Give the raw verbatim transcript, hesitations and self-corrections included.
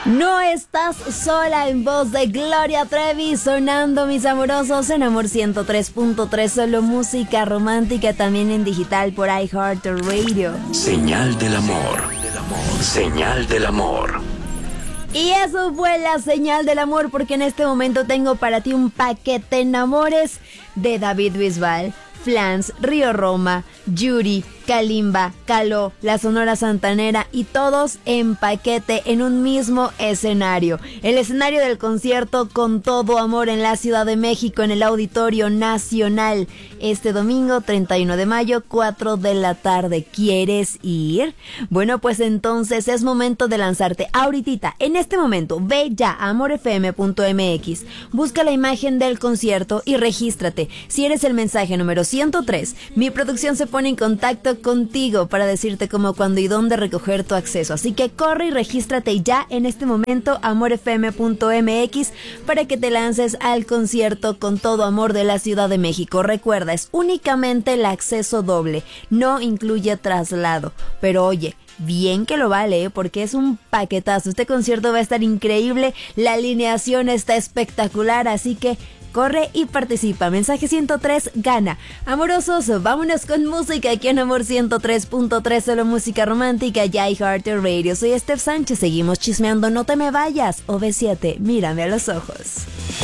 No estás sola, en voz de Gloria Trevi, sonando mis amorosos en Amor ciento tres punto tres, solo música romántica, también en digital por iHeartRadio. Señal del amor, señal del amor. Y eso fue la señal del amor, porque en este momento tengo para ti un paquete enamores de David Bisbal, Flans, Río Roma, Yuri, Kalimba, Caló, la Sonora Santanera y todos en paquete en un mismo escenario. El escenario del concierto Con Todo Amor en la Ciudad de México, en el Auditorio Nacional, este domingo treinta y uno de mayo, cuatro de la tarde. ¿Quieres ir? Bueno, pues entonces es momento de lanzarte ahorita, en este momento. Ve ya a amor f m punto m x, busca la imagen del concierto y regístrate. Si eres el mensaje número ciento tres, mi producción se pone en contacto contigo para decirte cómo, cuándo y dónde recoger tu acceso. Así que corre y regístrate ya en este momento a amor f m punto m x para que te lances al concierto Con Todo Amor de la Ciudad de México. Recuerda, es únicamente el acceso doble, no incluye traslado. Pero oye, bien que lo vale, ¿eh? Porque es un paquetazo. Este concierto va a estar increíble, la alineación está espectacular, así que corre y participa. Mensaje ciento tres gana. Amorosos, vámonos con música aquí en Amor ciento tres punto tres, solo música romántica, ya iHeartRadio. Soy Steph Sánchez, seguimos chismeando, no te me vayas. O B siete, mírame a los ojos.